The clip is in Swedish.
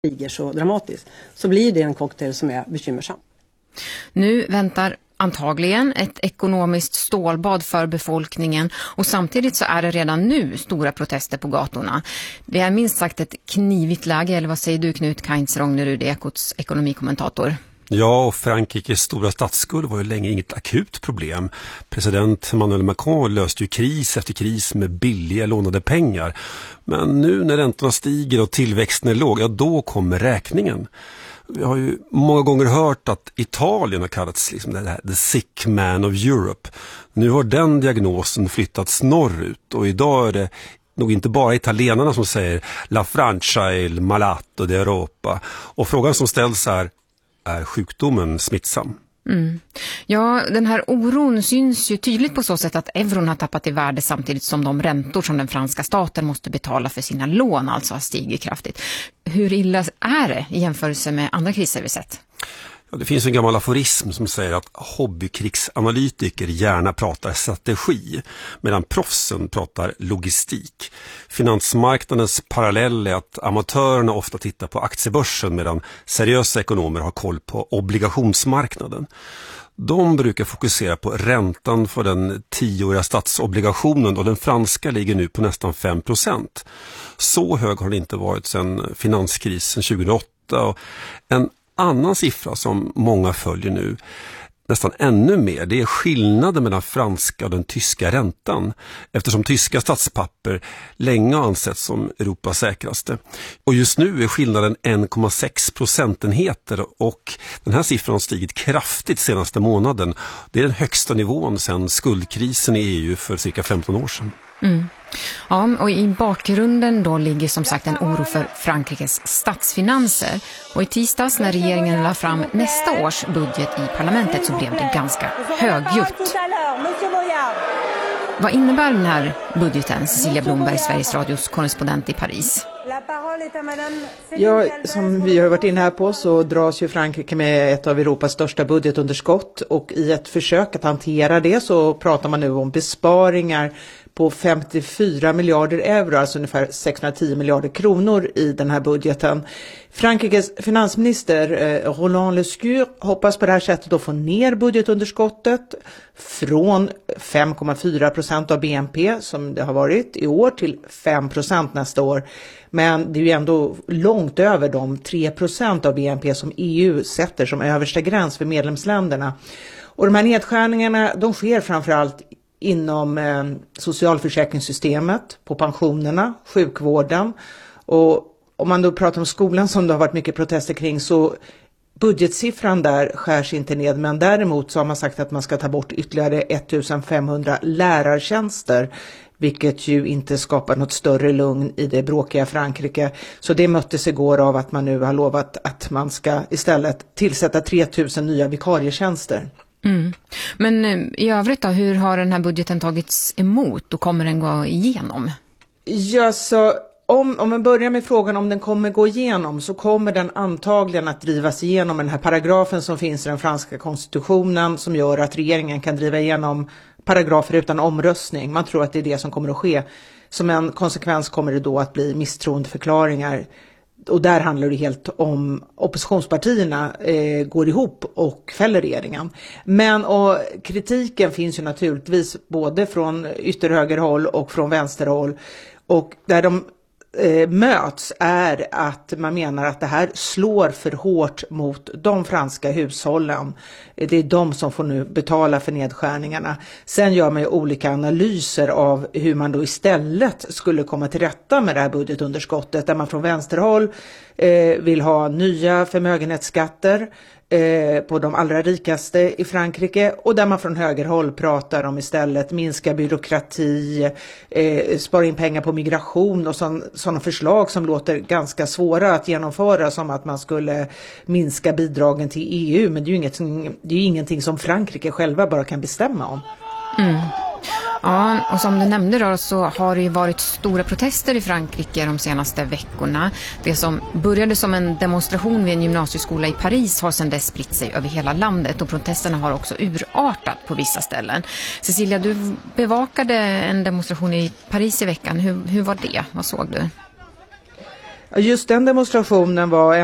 stiger så dramatiskt, så blir det en cocktail som är bekymmersam. Nu väntar antagligen ett ekonomiskt stålbad för befolkningen och samtidigt så är det redan nu stora protester på gatorna. Det är minst sagt ett knivigt läge, eller vad säger du Knut Kainz-Rognerud, Ekots ekonomikommentator? Ja, och Frankrikes stora statsskuld var ju länge inget akut problem. President Emmanuel Macron löste ju kris efter kris med billiga lånade pengar. Men nu när räntorna stiger och tillväxten är låg, ja då kommer räkningen. Vi har ju många gånger hört att Italien har kallats liksom det här, the sick man of Europe. Nu har den diagnosen flyttats norrut och idag är det nog inte bara italienarna som säger La Francia è il malato d'Europa. Och frågan som ställs är sjukdomen smittsam? Mm. Ja, den här oron syns ju tydligt på så sätt att euron har tappat i värde samtidigt som de räntor som den franska staten måste betala för sina lån alltså har stigit kraftigt. Hur illa är det i jämförelse med andra kriser vi sett? Ja, det finns en gammal aforism som säger att hobbykrigsanalytiker gärna pratar strategi medan proffsen pratar logistik. Finansmarknadens parallell är att amatörerna ofta tittar på aktiebörsen medan seriösa ekonomer har koll på obligationsmarknaden. De brukar fokusera på räntan för den 10-åriga statsobligationen och den franska ligger nu på nästan 5%. Så hög har det inte varit sedan finanskrisen 2008 och en annan siffra som många följer nu, nästan ännu mer, det är skillnaden mellan franska och den tyska räntan. Eftersom tyska statspapper länge har ansetts som Europas säkraste. Och just nu är skillnaden 1,6 procentenheter och den här siffran har stigit kraftigt senaste månaden. Det är den högsta nivån sedan skuldkrisen i EU för cirka 15 år sedan. Mm. Ja, och i bakgrunden då ligger som sagt en oro för Frankrikes statsfinanser. Och i tisdags när regeringen la fram nästa års budget i parlamentet så blev det ganska högljutt. Vad innebär den här budgeten, Cecilia Blomberg, Sveriges Radios korrespondent i Paris? Ja, som vi har varit inne här på så dras ju Frankrike med ett av Europas största budgetunderskott och i ett försök att hantera det så pratar man nu om besparingar på 54 miljarder euro, alltså ungefär 610 miljarder kronor i den här budgeten. Frankrikes finansminister Roland Lescure hoppas på det här sättet att få ner budgetunderskottet från 5,4% av BNP som det har varit i år till 5% nästa år. Men det är ju ändå långt över de 3% av BNP som EU sätter som översta gräns för medlemsländerna. Och de här nedskärningarna de sker framförallt inom socialförsäkringssystemet, på pensionerna, sjukvården. Och om man då pratar om skolan som det har varit mycket protester kring så budgetsiffran där skärs inte ned. Men däremot så har man sagt att man ska ta bort ytterligare 1500 lärartjänster. Vilket ju inte skapar något större lugn i det bråkiga Frankrike. Så det möttes igår av att man nu har lovat att man ska istället tillsätta 3000 nya vikarietjänster. Mm. Men i övrigt då, hur har den här budgeten tagits emot och kommer den gå igenom? Ja, så om man börjar med frågan om den kommer gå igenom så kommer den antagligen att drivas igenom den här paragrafen som finns i den franska konstitutionen som gör att regeringen kan driva igenom paragrafer utan omröstning. Man tror att det är det som kommer att ske. Som en konsekvens kommer det då att bli misstroendeförklaringar. Och där handlar det helt om oppositionspartierna går ihop och fäller regeringen. Men och kritiken finns ju naturligtvis både från ytterhögerhåll och från vänsterhåll. Och där de möts är att man menar att det här slår för hårt mot de franska hushållen. Det är de som får nu betala för nedskärningarna. Sen gör man ju olika analyser av hur man då istället skulle komma till rätta med det här budgetunderskottet. Där man från vänsterhåll vill ha nya förmögenhetsskatter på de allra rikaste i Frankrike och där man från högerhåll pratar om istället minska byråkrati, spara in pengar på migration och sådana förslag som låter ganska svåra att genomföra som att man skulle minska bidragen till EU, men det är ju ingenting som Frankrike själva bara kan bestämma om. Mm. Ja, och som du nämnde då så har det ju varit stora protester i Frankrike de senaste veckorna. Det som började som en demonstration vid en gymnasieskola i Paris har sedan dess spritt sig över hela landet och protesterna har också urartat på vissa ställen. Cecilia, du bevakade en demonstration i Paris i veckan. Hur var det? Vad såg du? Just den demonstrationen var